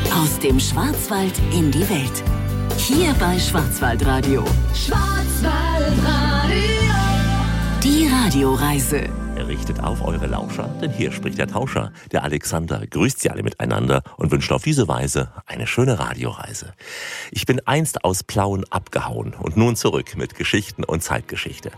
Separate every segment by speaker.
Speaker 1: Aus dem Schwarzwald in die Welt. Hier bei Schwarzwaldradio. Schwarzwaldradio. Die Radioreise.
Speaker 2: Er richtet auf eure Lauscher, denn hier spricht der Tauscher, der Alexander, grüßt sie alle miteinander und wünscht auf diese Weise eine schöne Radioreise. Ich bin einst aus Plauen abgehauen und nun zurück mit Geschichten und Zeitgeschichte.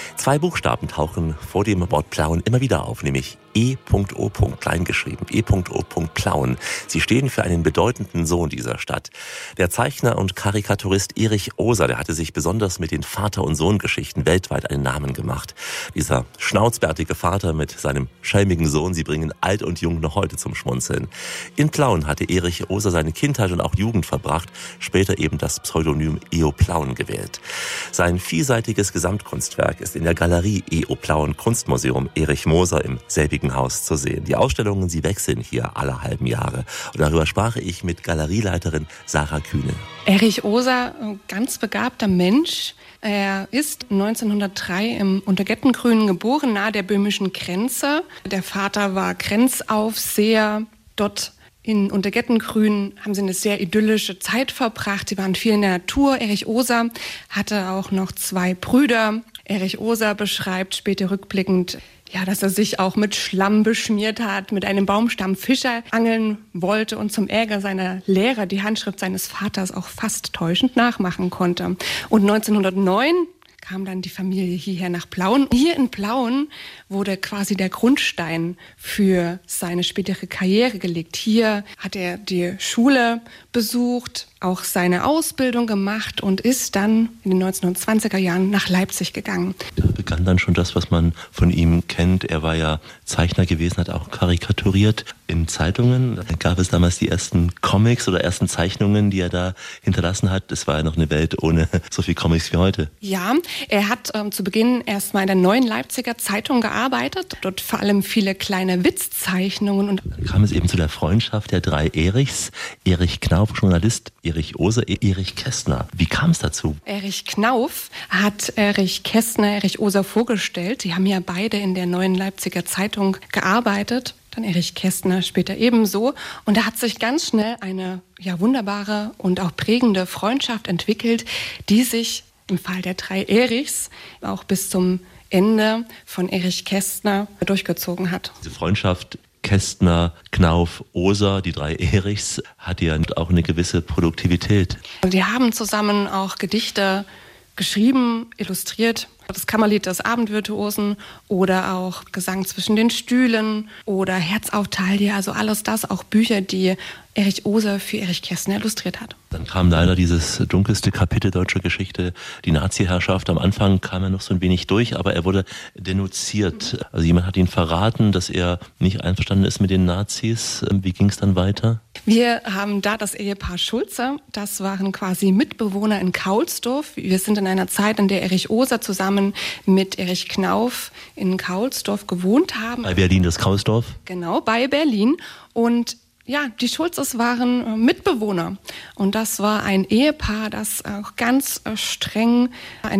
Speaker 2: 2 Buchstaben tauchen vor dem Wort Plauen immer wieder auf, nämlich E.O. klein geschrieben, E.O. Plauen. Sie stehen für einen bedeutenden Sohn dieser Stadt. Der Zeichner und Karikaturist Erich Oser, der hatte sich besonders mit den Vater- und Sohn-Geschichten weltweit einen Namen gemacht. Dieser schnauzbärtige Vater mit seinem schelmigen Sohn, sie bringen alt und jung noch heute zum Schmunzeln. In Plauen hatte Erich Oser seine Kindheit und auch Jugend verbracht, später eben das Pseudonym E.O. Plauen gewählt. Sein vielseitiges Gesamtkunstwerk ist in der Galerie E.O. Plauen Kunstmuseum Erich Moser im selbigen Haus zu sehen. Die Ausstellungen, sie wechseln hier alle halben Jahre. Und darüber sprach ich mit Galerieleiterin Sarah Kühne.
Speaker 3: Erich Oser, ganz begabter Mensch. Er ist 1903 im Untergettengrün geboren, nahe der böhmischen Grenze. Der Vater war Grenzaufseher. Dort in Untergettengrün haben sie eine sehr idyllische Zeit verbracht. Sie waren viel in der Natur. Erich Oser hatte auch noch 2 Brüder. Erich Oser beschreibt später rückblickend, dass er sich auch mit Schlamm beschmiert hat, mit einem Baumstamm Fische angeln wollte und zum Ärger seiner Lehrer die Handschrift seines Vaters auch fast täuschend nachmachen konnte. Und 1909 kam dann die Familie hierher nach Plauen. Hier in Plauen wurde quasi der Grundstein für seine spätere Karriere gelegt. Hier hat er die Schule besucht, auch seine Ausbildung gemacht und ist dann in den 1920er Jahren nach Leipzig gegangen.
Speaker 2: Da begann dann schon das, was man von ihm kennt. Er war ja Zeichner gewesen, hat auch karikaturiert in Zeitungen. Da gab es damals die ersten Comics oder ersten Zeichnungen, die er da hinterlassen hat. Es war ja noch eine Welt ohne so viel Comics wie heute.
Speaker 3: Ja, er hat zu Beginn erstmal in der Neuen Leipziger Zeitung gearbeitet. Dort vor allem viele kleine Witzzeichnungen. Und
Speaker 2: dann kam es eben zu der Freundschaft der 3 Erichs. Erich Knauf, Journalist, Erich Oser, Erich Kästner. Wie kam es dazu?
Speaker 3: Erich Knauf hat Erich Kästner, Erich Oser vorgestellt. Sie haben ja beide in der Neuen Leipziger Zeitung gearbeitet. Dann Erich Kästner später ebenso. Und da hat sich ganz schnell eine wunderbare und auch prägende Freundschaft entwickelt, die sich im Fall der 3 Erichs auch bis zum Ende von Erich Kästner durchgezogen hat.
Speaker 2: Diese Freundschaft Kästner, Knauf, Oser, die 3 Erichs, hat ja auch eine gewisse Produktivität.
Speaker 3: Die haben zusammen auch Gedichte geschrieben, illustriert. Das Kammerlied des Abendvirtuosen oder auch Gesang zwischen den Stühlen oder Herz auf Taille, also alles das, auch Bücher, die Erich Oser für Erich Kästner illustriert hat.
Speaker 2: Dann kam leider dieses dunkelste Kapitel deutscher Geschichte, die Nazi-Herrschaft. Am Anfang kam er noch so ein wenig durch, aber er wurde denunziert. Also jemand hat ihn verraten, dass er nicht einverstanden ist mit den Nazis. Wie ging es dann weiter?
Speaker 3: Wir haben da das Ehepaar Schulze. Das waren quasi Mitbewohner in Kaulsdorf. Wir sind in einer Zeit, in der Erich Oser zusammen mit Erich Knauf in Kaulsdorf gewohnt haben.
Speaker 2: Bei Berlin, das Kaulsdorf?
Speaker 3: Genau, bei Berlin. Und die Schulzes waren Mitbewohner. Und das war ein Ehepaar, das auch ganz streng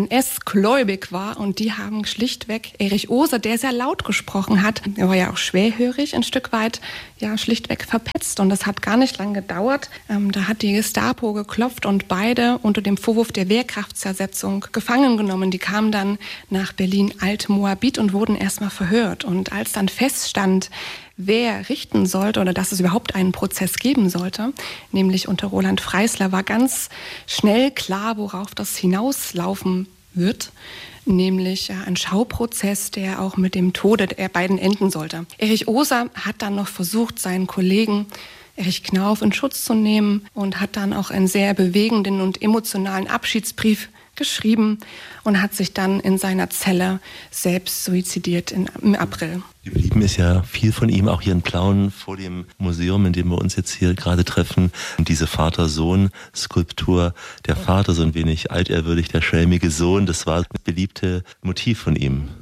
Speaker 3: NS-gläubig war. Und die haben schlichtweg Erich Oser, der sehr laut gesprochen hat, er war ja auch schwerhörig ein Stück weit, schlichtweg verpetzt. Und das hat gar nicht lange gedauert. Da hat die Gestapo geklopft und beide unter dem Vorwurf der Wehrkraftzersetzung gefangen genommen. Die kamen dann nach Berlin-Alt-Moabit und wurden erstmal verhört. Und als dann feststand, wer richten sollte oder dass es überhaupt einen Prozess geben sollte, nämlich unter Roland Freisler, war ganz schnell klar, worauf das hinauslaufen wird, nämlich ein Schauprozess, der auch mit dem Tode der beiden enden sollte. Erich Oser hat dann noch versucht, seinen Kollegen Erich Knauf in Schutz zu nehmen und hat dann auch einen sehr bewegenden und emotionalen Abschiedsbrief geschrieben und hat sich dann in seiner Zelle selbst suizidiert im April.
Speaker 2: Geblieben ist ja viel von ihm, auch hier in Plauen vor dem Museum, in dem wir uns jetzt hier gerade treffen. Und diese Vater-Sohn-Skulptur, der Vater so ein wenig altehrwürdig, der schelmige Sohn, das war das beliebte Motiv von ihm.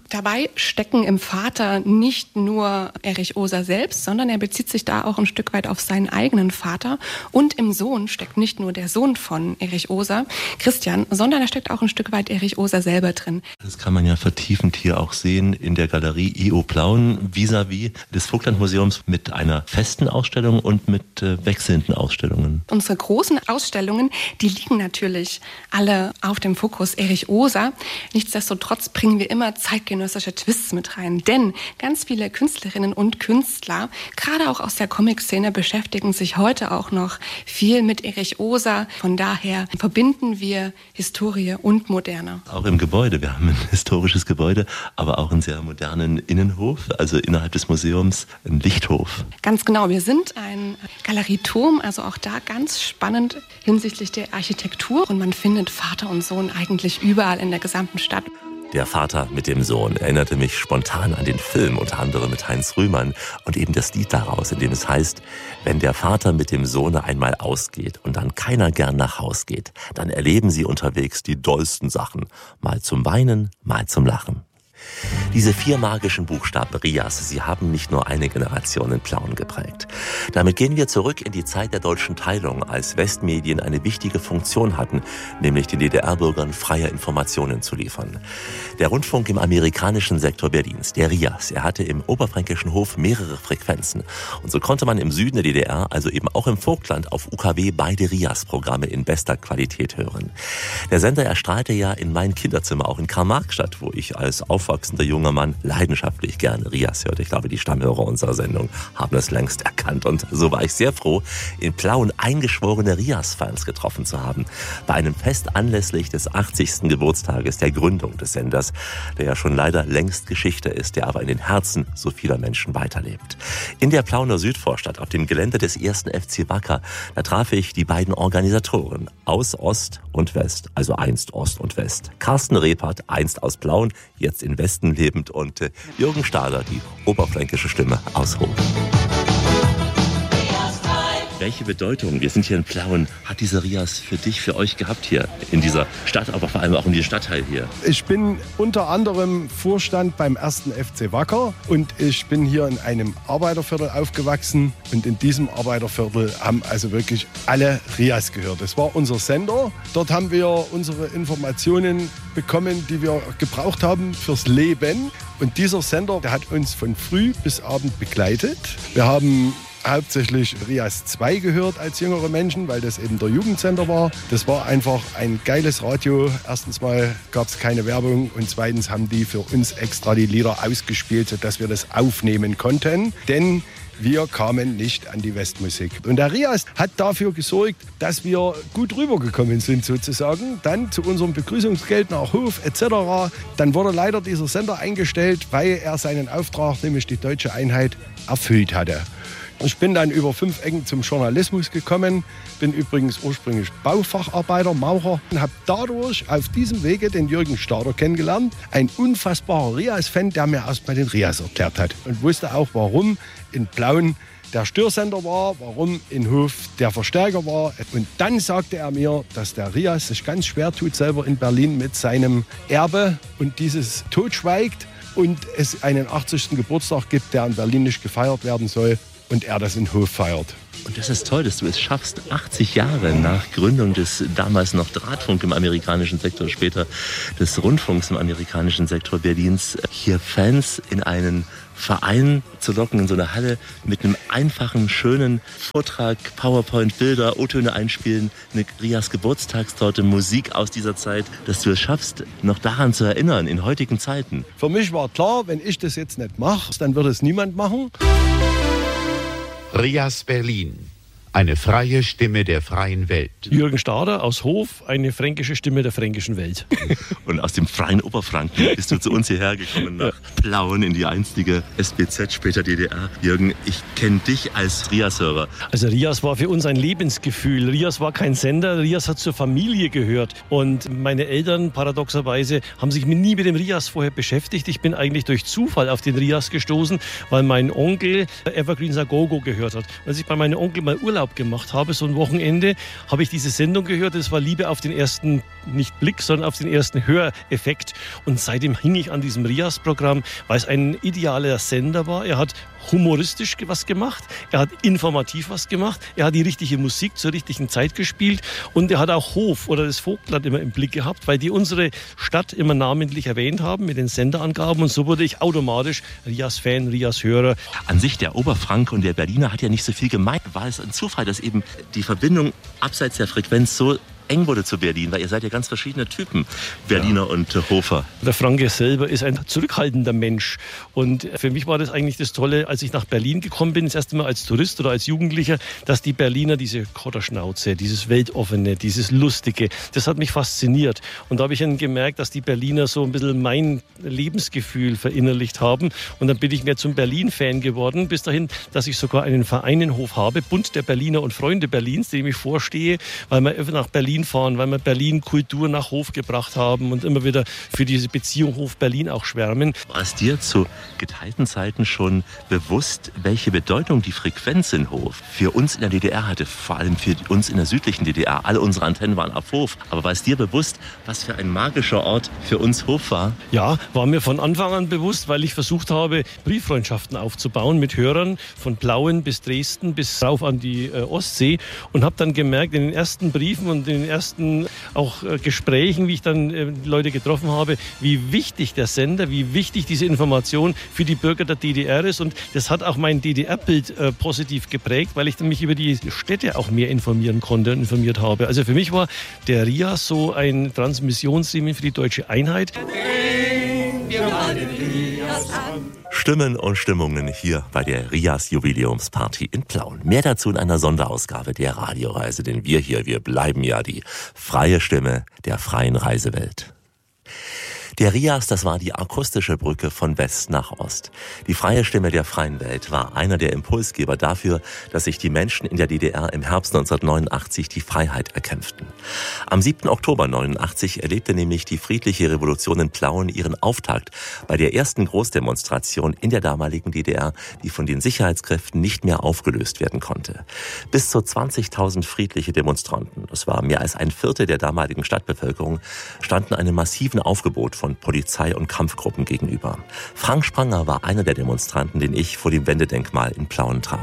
Speaker 3: Dabei stecken im Vater nicht nur Erich Oser selbst, sondern er bezieht sich da auch ein Stück weit auf seinen eigenen Vater. Und im Sohn steckt nicht nur der Sohn von Erich Oser, Christian, sondern da steckt auch ein Stück weit Erich Oser selber drin.
Speaker 2: Das kann man ja vertiefend hier auch sehen in der Galerie I.O. Plauen vis-à-vis des Vogtlandmuseums mit einer festen Ausstellung und mit wechselnden Ausstellungen.
Speaker 3: Unsere großen Ausstellungen, die liegen natürlich alle auf dem Fokus Erich Oser. Nichtsdestotrotz bringen wir immer zeitgenössische Twists mit rein, denn ganz viele Künstlerinnen und Künstler, gerade auch aus der Comic-Szene, beschäftigen sich heute auch noch viel mit Erich Oser. Von daher verbinden wir Historie und Moderne.
Speaker 2: Auch im Gebäude. Wir haben ein historisches Gebäude, aber auch einen sehr modernen Innenhof, also innerhalb des Museums ein Lichthof.
Speaker 3: Ganz genau. Wir sind ein Galerieturm, also auch da ganz spannend hinsichtlich der Architektur. Und man findet Vater und Sohn eigentlich überall in der gesamten Stadt.
Speaker 2: Der Vater mit dem Sohn erinnerte mich spontan an den Film, unter anderem mit Heinz Rühmann und eben das Lied daraus, in dem es heißt, wenn der Vater mit dem Sohne einmal ausgeht und dann keiner gern nach Haus geht, dann erleben sie unterwegs die dollsten Sachen, mal zum Weinen, mal zum Lachen. Diese 4 magischen Buchstaben Rias, sie haben nicht nur eine Generation in Plauen geprägt. Damit gehen wir zurück in die Zeit der deutschen Teilung, als Westmedien eine wichtige Funktion hatten, nämlich den DDR-Bürgern freie Informationen zu liefern. Der Rundfunk im amerikanischen Sektor Berlins, der Rias, er hatte im oberfränkischen Hof mehrere Frequenzen. Und so konnte man im Süden der DDR, also eben auch im Vogtland, auf UKW beide Rias-Programme in bester Qualität hören. Der Sender erstrahlte ja in mein Kinderzimmer, auch in Karl-Marx-Stadt, wo ich als aufwachsender junger Mann leidenschaftlich gerne Rias hörte. Ich glaube, die Stammhörer unserer Sendung haben das längst erkannt. Und so war ich sehr froh, in Plauen eingeschworene Rias-Fans getroffen zu haben. Bei einem Fest anlässlich des 80. Geburtstages der Gründung des Senders, der ja schon leider längst Geschichte ist, der aber in den Herzen so vieler Menschen weiterlebt. In der Plauner Südvorstadt, auf dem Gelände des 1. FC Wacker, da traf ich die beiden Organisatoren aus Ost und West, also einst Ost und West. Carsten Rebhardt, einst aus Plauen, jetzt in Westen lebend, und Jürgen Stahler, die oberfränkische Stimme aus Hof. Welche Bedeutung, wir sind hier in Plauen, hat diese Rias für dich, für euch gehabt hier in dieser Stadt, aber vor allem auch in diesem Stadtteil hier?
Speaker 4: Ich bin unter anderem Vorstand beim 1. FC Wacker und ich bin hier in einem Arbeiterviertel aufgewachsen und in diesem Arbeiterviertel haben also wirklich alle Rias gehört. Das war unser Sender. Dort haben wir unsere Informationen bekommen, die wir gebraucht haben fürs Leben. Und dieser Sender, der hat uns von früh bis abend begleitet. Wir haben hauptsächlich Rias 2 gehört als jüngere Menschen, weil das eben der Jugendsender war. Das war einfach ein geiles Radio. Erstens mal gab es keine Werbung und zweitens haben die für uns extra die Lieder ausgespielt, sodass wir das aufnehmen konnten. Denn wir kamen nicht an die Westmusik. Und der Rias hat dafür gesorgt, dass wir gut rübergekommen sind sozusagen. Dann zu unserem Begrüßungsgeld nach Hof etc. Dann wurde leider dieser Sender eingestellt, weil er seinen Auftrag, nämlich die deutsche Einheit, erfüllt hatte. Ich bin dann über 5 Ecken zum Journalismus gekommen, bin übrigens ursprünglich Baufacharbeiter, Maurer und habe dadurch auf diesem Wege den Jürgen Stahler kennengelernt. Ein unfassbarer Rias-Fan, der mir erstmal den Rias erklärt hat und wusste auch, warum in Plauen der Störsender war, warum in Hof der Verstärker war. Und dann sagte er mir, dass der Rias sich ganz schwer tut selber in Berlin mit seinem Erbe und dieses totschweigt und es einen 80. Geburtstag gibt, der in Berlin nicht gefeiert werden soll. Und er das in Hof feiert.
Speaker 2: Und das ist toll, dass du es schaffst, 80 Jahre nach Gründung des damals noch Drahtfunk im amerikanischen Sektor, später des Rundfunks im amerikanischen Sektor Berlins, hier Fans in einen Verein zu locken, in so eine Halle mit einem einfachen, schönen Vortrag, PowerPoint-Bilder, O-Töne einspielen, eine Rias Geburtstagstorte, Musik aus dieser Zeit, dass du es schaffst, noch daran zu erinnern, in heutigen Zeiten.
Speaker 4: Für mich war klar, wenn ich das jetzt nicht mache, dann wird es niemand machen.
Speaker 5: Rias Berlin, eine freie Stimme der freien Welt.
Speaker 6: Jürgen Stahler aus Hof, eine fränkische Stimme der fränkischen Welt.
Speaker 2: Und aus dem freien Oberfranken bist du zu uns hierher gekommen, nach Plauen in die einstige SBZ, später DDR. Jürgen, ich kenne dich als Rias-Hörer.
Speaker 6: Also Rias war für uns ein Lebensgefühl. Rias war kein Sender, Rias hat zur Familie gehört. Und meine Eltern, paradoxerweise, haben sich nie mit dem Rias vorher beschäftigt. Ich bin eigentlich durch Zufall auf den Rias gestoßen, weil mein Onkel Evergreens A Go-Go gehört hat. Als ich bei meinem Onkel mal Urlaub Urlaub gemacht habe, so ein Wochenende, habe ich diese Sendung gehört. Das war Liebe auf den ersten, nicht Blick, sondern auf den ersten Höreffekt. Und seitdem hing ich an diesem Rias-Programm, weil es ein idealer Sender war. Er hat humoristisch was gemacht, er hat informativ was gemacht, er hat die richtige Musik zur richtigen Zeit gespielt und er hat auch Hof oder das Vogtland immer im Blick gehabt, weil die unsere Stadt immer namentlich erwähnt haben mit den Senderangaben und so wurde ich automatisch Rias-Fan, Rias-Hörer.
Speaker 2: An sich, der Oberfranke und der Berliner hat ja nicht so viel gemeint. War es ein Zufall, dass eben die Verbindung abseits der Frequenz so eng wurde zu Berlin, weil ihr seid ja ganz verschiedene Typen, Berliner und Hofer.
Speaker 6: Der Franke selber ist ein zurückhaltender Mensch und für mich war das eigentlich das Tolle, als ich nach Berlin gekommen bin, das erste Mal als Tourist oder als Jugendlicher, dass die Berliner diese Kotterschnauze, dieses Weltoffene, dieses Lustige, das hat mich fasziniert und da habe ich dann gemerkt, dass die Berliner so ein bisschen mein Lebensgefühl verinnerlicht haben und dann bin ich mehr zum Berlin-Fan geworden, bis dahin, dass ich sogar einen Vereinenhof habe, Bund der Berliner und Freunde Berlins, dem ich vorstehe, weil wir nach Berlin fahren, weil wir Berlin Kultur nach Hof gebracht haben und immer wieder für diese Beziehung Hof-Berlin auch schwärmen.
Speaker 2: War es dir zu geteilten Zeiten schon bewusst, welche Bedeutung die Frequenz in Hof für uns in der DDR hatte, vor allem für uns in der südlichen DDR? Alle unsere Antennen waren auf Hof, aber war es dir bewusst, was für ein magischer Ort für uns Hof war?
Speaker 6: Ja, war mir von Anfang an bewusst, weil ich versucht habe, Brieffreundschaften aufzubauen mit Hörern von Plauen bis Dresden bis rauf an die Ostsee und habe dann gemerkt, in den ersten Briefen und in den ersten auch Gesprächen, wie ich dann Leute getroffen habe, wie wichtig der Sender, wie wichtig diese Information für die Bürger der DDR ist. Und das hat auch mein DDR-Bild positiv geprägt, weil ich mich über die Städte auch mehr informieren konnte und informiert habe. Also für mich war der RIAS so ein Transmissionsriemen für die deutsche Einheit.
Speaker 2: Stimmen und Stimmungen hier bei der RIAS Jubiläumsparty in Plauen. Mehr dazu in einer Sonderausgabe der Radioreise, denn wir bleiben ja die freie Stimme der freien Reisewelt. Der RIAS, das war die akustische Brücke von West nach Ost. Die freie Stimme der freien Welt war einer der Impulsgeber dafür, dass sich die Menschen in der DDR im Herbst 1989 die Freiheit erkämpften. Am 7. Oktober 1989 erlebte nämlich die friedliche Revolution in Plauen ihren Auftakt bei der ersten Großdemonstration in der damaligen DDR, die von den Sicherheitskräften nicht mehr aufgelöst werden konnte. Bis zu 20.000 friedliche Demonstranten, das war mehr als ein Viertel der damaligen Stadtbevölkerung, standen einem massiven Aufgebot von Polizei und Kampfgruppen gegenüber. Frank Spranger war einer der Demonstranten, den ich vor dem Wendedenkmal in Plauen traf.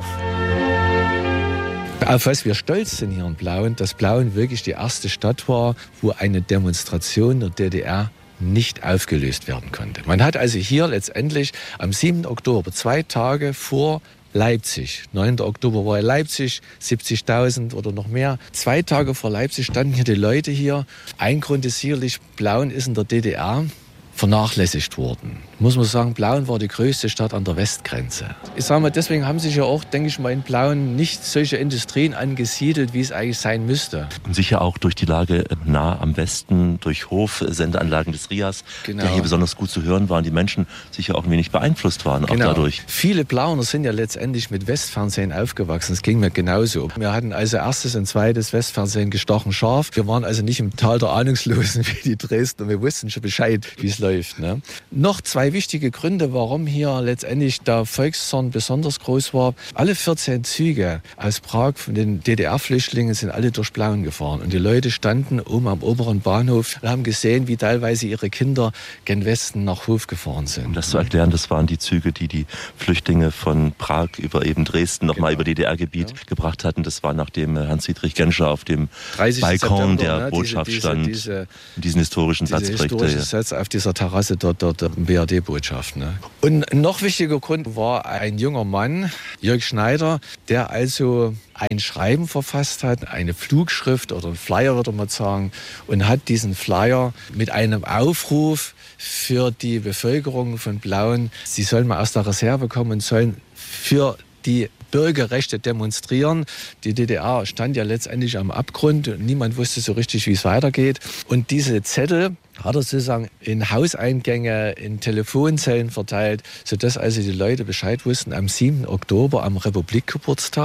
Speaker 7: Auf was wir stolz sind hier in Plauen, dass Plauen wirklich die erste Stadt war, wo eine Demonstration der DDR nicht aufgelöst werden konnte. Man hat also hier letztendlich am 7. Oktober, 2 Tage vor Leipzig. 9. Oktober war in Leipzig, 70.000 oder noch mehr. 2 Tage vor Leipzig standen hier die Leute hier. Ein Grund ist sicherlich, Plauen ist in der DDR vernachlässigt worden. Muss man sagen, Plauen war die größte Stadt an der Westgrenze. Ich sage mal, deswegen haben sich ja auch, denke ich mal, in Plauen nicht solche Industrien angesiedelt, wie es eigentlich sein müsste.
Speaker 2: Und sicher auch durch die Lage nah am Westen, durch Hofsendeanlagen des RIAS, der hier besonders gut zu hören waren, die Menschen sicher auch ein wenig beeinflusst waren, auch dadurch.
Speaker 7: Viele Plauner sind ja letztendlich mit Westfernsehen aufgewachsen. Das ging mir genauso. Wir hatten also erstes und zweites Westfernsehen gestochen scharf. Wir waren also nicht im Tal der Ahnungslosen wie die Dresdner. Wir wussten schon Bescheid, wie es läuft. Ne? Noch 2 wichtige Gründe, warum hier letztendlich der Volkszorn besonders groß war. Alle 14 Züge aus Prag von den DDR-Flüchtlingen sind alle durch Plauen gefahren. Und die Leute standen oben am oberen Bahnhof und haben gesehen, wie teilweise ihre Kinder gen Westen nach Hof gefahren sind.
Speaker 2: Um das zu erklären, das waren die Züge, die die Flüchtlinge von Prag über eben Dresden nochmal über DDR-Gebiet gebracht hatten. Das war nachdem Hans-Dietrich Genscher auf dem Balkon der Botschaft stand und diesen historischen Satz prägte.
Speaker 7: Satz auf dieser Terrasse der BRD-Botschaft. Ne? Und ein noch wichtiger Grund war ein junger Mann, Jörg Schneider, der also ein Schreiben verfasst hat, eine Flugschrift oder ein Flyer, würde man sagen, und hat diesen Flyer mit einem Aufruf für die Bevölkerung von Plauen, sie sollen mal aus der Reserve kommen und sollen für die Bürgerrechte demonstrieren. Die DDR stand ja letztendlich am Abgrund und niemand wusste so richtig, wie es weitergeht. Und diese Zettel hat er sozusagen in Hauseingänge, in Telefonzellen verteilt, sodass also die Leute Bescheid wussten, am 7. Oktober, am Republikgeburtstag,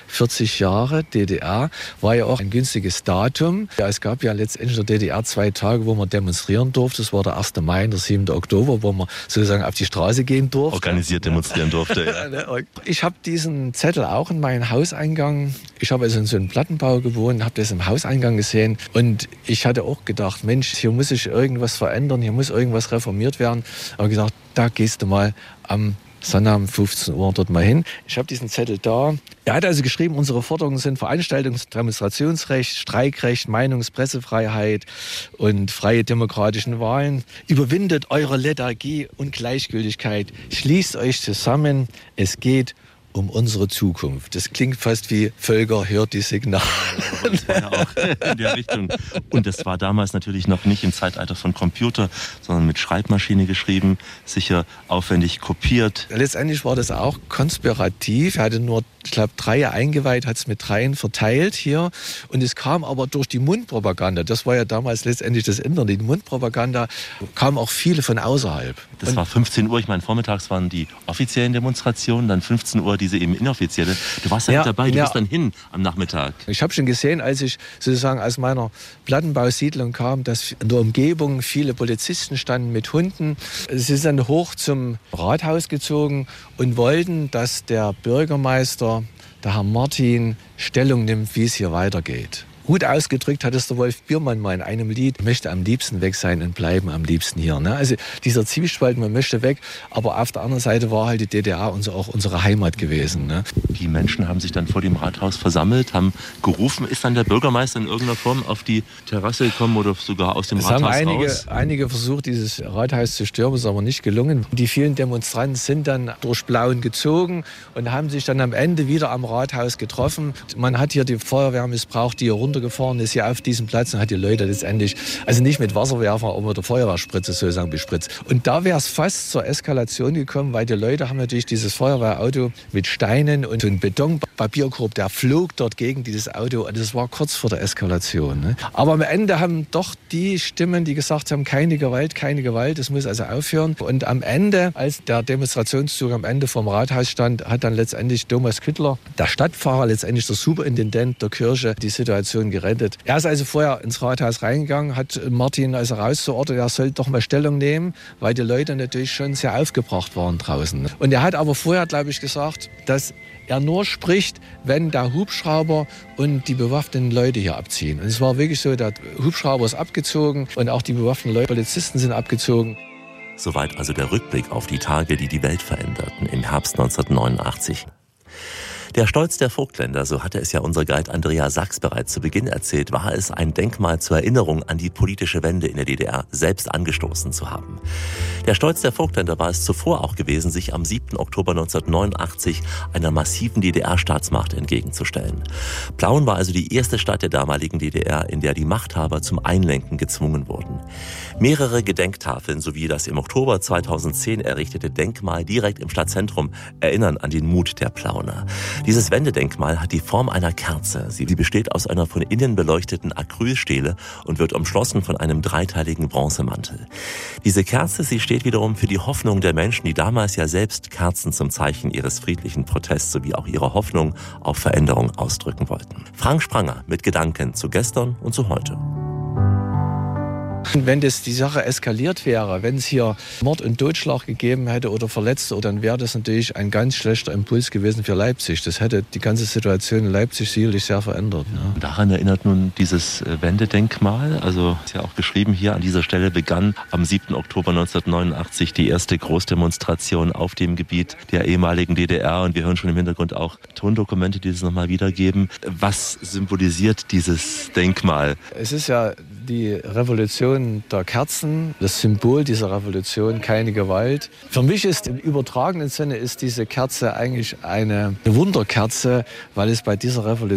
Speaker 7: 40 Jahre DDR war ja auch ein günstiges Datum. Ja, es gab ja letztendlich in der DDR 2 Tage, wo man demonstrieren durfte. Das war der 1. Mai und der 7. Oktober, wo man sozusagen auf die Straße gehen durfte.
Speaker 2: Organisiert demonstrieren durfte.
Speaker 7: Ja. Ich habe diesen Zettel auch in meinen Hauseingang. Ich habe also in so einem Plattenbau gewohnt, habe das im Hauseingang gesehen. Und ich hatte auch gedacht, Mensch, hier muss sich irgendwas verändern, hier muss irgendwas reformiert werden. Aber gesagt, da gehst du mal am Sonnabend 15 Uhr dort mal hin. Ich habe diesen Zettel da. Er hat also geschrieben, unsere Forderungen sind Veranstaltungs- und Demonstrationsrecht, Streikrecht, Meinungs-, Pressefreiheit und freie demokratischen Wahlen. Überwindet eure Lethargie und Gleichgültigkeit. Schließt euch zusammen. Es geht um unsere Zukunft. Das klingt fast wie Völker hört die Signale.
Speaker 2: Das war ja auch in der Richtung. Und das war damals natürlich noch nicht im Zeitalter von Computer, sondern mit Schreibmaschine geschrieben, sicher aufwendig kopiert.
Speaker 7: Letztendlich war das auch konspirativ. Er hatte nur, ich glaube, 3 eingeweiht, hat es mit 3 verteilt hier. Und es kam aber durch die Mundpropaganda. Das war ja damals letztendlich das Internet. Die Mundpropaganda kamen auch viele von außerhalb.
Speaker 2: Das war 15 Uhr. Ich meine, vormittags waren die offiziellen Demonstrationen, dann 15 Uhr diese eben inoffizielle. Du warst ja mit dabei, du bist dann hin am Nachmittag.
Speaker 7: Ich habe schon gesehen, als ich sozusagen aus meiner Plattenbausiedlung kam, dass in der Umgebung viele Polizisten standen mit Hunden. Sie sind dann hoch zum Rathaus gezogen und wollten, dass der Bürgermeister, der Herr Martin, Stellung nimmt, wie es hier weitergeht. Gut ausgedrückt hat es der Wolf Biermann mal in einem Lied, möchte am liebsten weg sein und bleiben am liebsten hier. Ne? Also dieser Zwiespalt, man möchte weg, aber auf der anderen Seite war halt die DDR auch unsere Heimat gewesen. Ne?
Speaker 2: Die Menschen haben sich dann vor dem Rathaus versammelt, haben gerufen. Ist dann der Bürgermeister in irgendeiner Form auf die Terrasse gekommen oder sogar aus dem Rathaus raus?
Speaker 7: Es haben einige versucht, dieses Rathaus zu stürmen, ist aber nicht gelungen. Die vielen Demonstranten sind dann durch Plauen gezogen und haben sich dann am Ende wieder am Rathaus getroffen. Man hat hier die Feuerwehr missbraucht, die hier runtergefahren ist, hier auf diesem Platz und hat die Leute letztendlich, also nicht mit Wasserwerfer, aber mit der Feuerwehrspritze sozusagen bespritzt. Und da wäre es fast zur Eskalation gekommen, weil die Leute haben natürlich dieses Feuerwehrauto mit Steinen und so einen Betonpapierkorb, der flog dort gegen dieses Auto und das war kurz vor der Eskalation. Ne? Aber am Ende haben doch die Stimmen, die gesagt haben, keine Gewalt, das muss also aufhören. Und am Ende, als der Demonstrationszug am Ende vom Rathaus stand, hat dann letztendlich Thomas Küttler, der Stadtpfarrer, letztendlich der Superintendent der Kirche, die Situation gerettet. Er ist also vorher ins Rathaus reingegangen, hat Martin also rausgeordnet, er soll doch mal Stellung nehmen, weil die Leute natürlich schon sehr aufgebracht waren draußen. Und er hat aber vorher, glaube ich, gesagt, dass er nur spricht, wenn der Hubschrauber und die bewaffneten Leute hier abziehen. Und es war wirklich so, der Hubschrauber ist abgezogen und auch die bewaffneten Leute, Polizisten sind abgezogen.
Speaker 2: Soweit also der Rückblick auf die Tage, die die Welt veränderten im Herbst 1989. Der Stolz der Vogtländer, so hatte es ja unser Guide Andrea Sachs bereits zu Beginn erzählt, war es, ein Denkmal zur Erinnerung an die politische Wende in der DDR selbst angestoßen zu haben. Der Stolz der Vogtländer war es zuvor auch gewesen, sich am 7. Oktober 1989 einer massiven DDR-Staatsmacht entgegenzustellen. Plauen war also die erste Stadt der damaligen DDR, in der die Machthaber zum Einlenken gezwungen wurden. Mehrere Gedenktafeln sowie das im Oktober 2010 errichtete Denkmal direkt im Stadtzentrum erinnern an den Mut der Plauner. Dieses Wendedenkmal hat die Form einer Kerze. Sie besteht aus einer von innen beleuchteten Acrylstele und wird umschlossen von einem dreiteiligen Bronzemantel. Diese Kerze, sie steht wiederum für die Hoffnung der Menschen, die damals ja selbst Kerzen zum Zeichen ihres friedlichen Protests sowie auch ihrer Hoffnung auf Veränderung ausdrücken wollten. Frank Spranger mit Gedanken zu gestern und zu heute.
Speaker 7: Wenn das die Sache eskaliert wäre, wenn es hier Mord und Totschlag gegeben hätte oder Verletzte, dann wäre das natürlich ein ganz schlechter Impuls gewesen für Leipzig. Das hätte die ganze Situation in Leipzig sicherlich sehr verändert. Ja.
Speaker 2: Daran erinnert nun dieses Wendedenkmal, also ist ja auch geschrieben hier, an dieser Stelle begann am 7. Oktober 1989 die erste Großdemonstration auf dem Gebiet der ehemaligen DDR und wir hören schon im Hintergrund auch Tondokumente, die das nochmal wiedergeben. Was symbolisiert dieses Denkmal?
Speaker 7: Es ist ja die Revolution der Kerzen, das Symbol dieser Revolution, keine Gewalt. Für mich ist im übertragenen Sinne ist diese Kerze eigentlich eine Wunderkerze, weil es bei dieser Revolution